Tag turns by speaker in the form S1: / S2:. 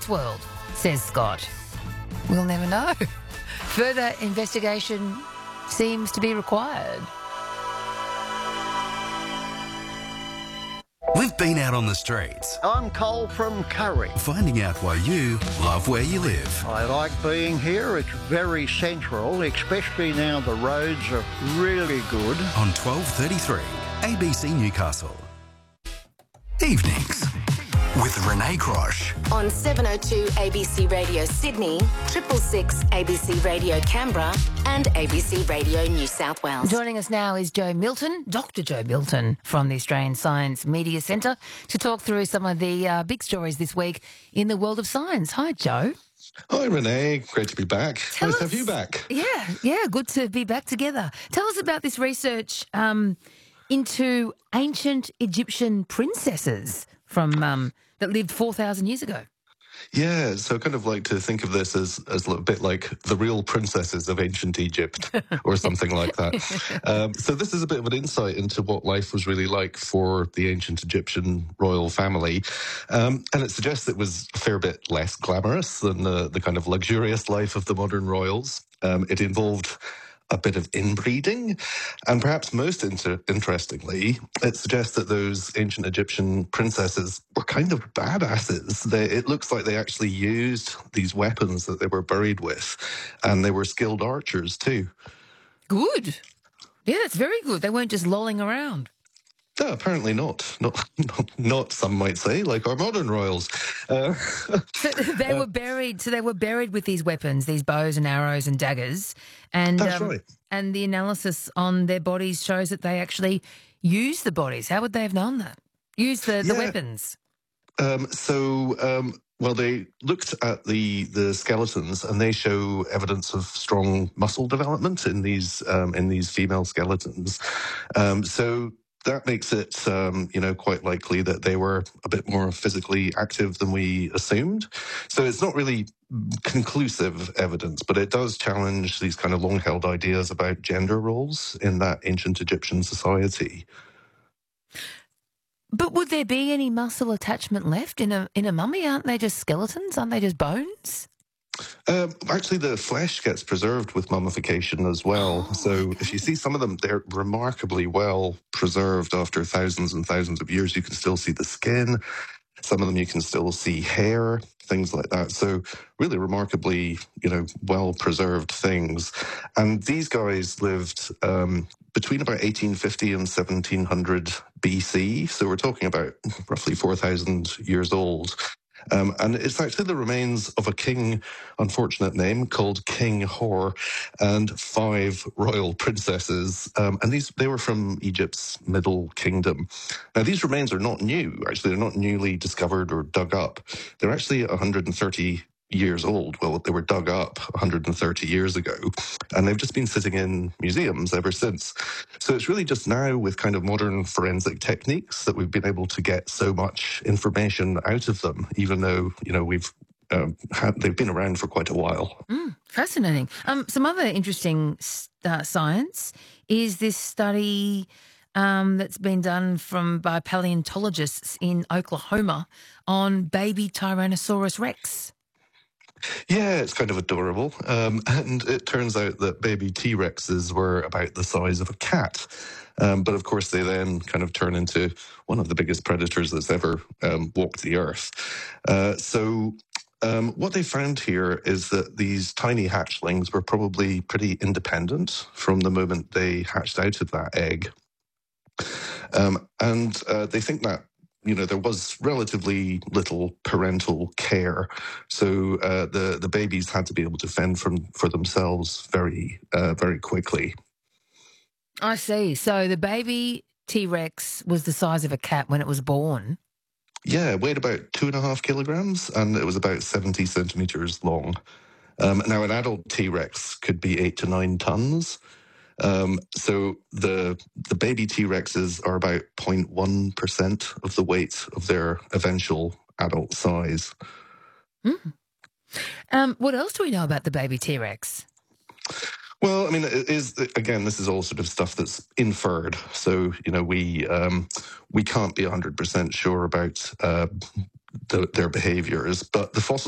S1: world, says Scott. We'll never know. Further investigation seems to be required.
S2: We've been out on the streets,
S3: I'm Cole from Curry.
S2: finding out why you love where you live.
S3: I like being here. It's very central, especially now the roads are really good.
S2: On 12:33, ABC Newcastle. Evenings with Renee Crosh.
S4: On 702 ABC Radio Sydney, 666 ABC Radio Canberra and ABC Radio New South Wales.
S1: Joining us now is Joe Milton, Dr. Joe Milton from the Australian Science Media Centre to talk through some of the big stories this week in the world of science. Hi, Joe.
S5: Hi, Renee. Great to be back. Nice to have you back.
S1: Yeah, good to be back together. Tell us about this research into ancient Egyptian princesses from that lived 4,000 years ago.
S5: Yeah, so I kind of like to think of this as a little bit like the real princesses of ancient Egypt or something like that. So this is a bit of an insight into what life was really like for the ancient Egyptian royal family. And it suggests it was a fair bit less glamorous than the kind of luxurious life of the modern royals. It involved a bit of inbreeding, and perhaps most interestingly, it suggests that those ancient Egyptian princesses were kind of badasses. It looks like they actually used these weapons that they were buried with, and they were skilled archers too.
S1: Good. Yeah, that's very good. They weren't just lolling around.
S5: No, apparently not. Not some might say, like our modern royals.
S1: So they were buried. So they were buried with these weapons, these bows and arrows and daggers, and
S5: That's right.
S1: And the analysis on their bodies shows that they actually used the bodies. How would they have known that? Used the weapons.
S5: Well, they looked at the skeletons, and they show evidence of strong muscle development in these female skeletons. So that makes it, quite likely that they were a bit more physically active than we assumed. So it's not really conclusive evidence, but it does challenge these kind of long-held ideas about gender roles in that ancient Egyptian society.
S1: But would there be any muscle attachment left in a mummy? Aren't they just skeletons? Aren't they just bones?
S5: Actually, the flesh gets preserved with mummification as well. So if you see some of them, they're remarkably well preserved after thousands and thousands of years. You can still see the skin. Some of them you can still see hair, things like that. So really remarkably, well preserved things. And these guys lived between about 1850 and 1700 BC. So we're talking about roughly 4,000 years old. And it's actually the remains of a king, unfortunate name, called King Hor, and 5 royal princesses. And they were from Egypt's Middle Kingdom. Now, these remains are not new. Actually, they're not newly discovered or dug up. They're actually 130 years old. Well, they were dug up 130 years ago, and they've just been sitting in museums ever since. So it's really just now with kind of modern forensic techniques that we've been able to get so much information out of them, even though, they've been around for quite a while.
S1: Fascinating. Some other interesting science is this study that's been done by paleontologists in Oklahoma on baby Tyrannosaurus Rex.
S5: Yeah, it's kind of adorable. And it turns out that baby T-Rexes were about the size of a cat. But of course, they then kind of turn into one of the biggest predators that's ever walked the earth. What they found here is that these tiny hatchlings were probably pretty independent from the moment they hatched out of that egg. And they think that there was relatively little parental care. So the babies had to be able to fend for themselves very, very quickly.
S1: I see. So the baby T-Rex was the size of a cat when it was born.
S5: Yeah, it weighed about 2.5 kilograms, and it was about 70 centimeters long. Now, an adult T-Rex could be 8 to 9 tons. So the baby T-Rexes are about 0.1% of the weight of their eventual adult size.
S1: What else do we know about the baby T-Rex?
S5: Well, I mean, this is all sort of stuff that's inferred. So, we can't be 100% sure about their behaviors, but the fossil